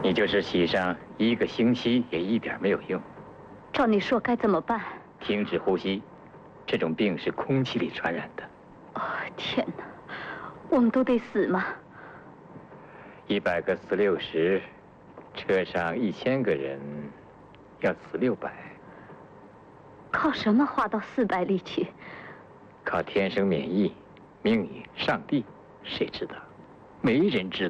你就是洗上1个星期也一点没有用。 照你说该怎么办？ 停止呼吸，这种病是空气里传染的。 哦，天哪，我们都得死吗 ？100个死60，车上1000个人，要死600。 靠什么花到400里去？ 靠天生免疫、命运、上帝，谁知道？没人知道。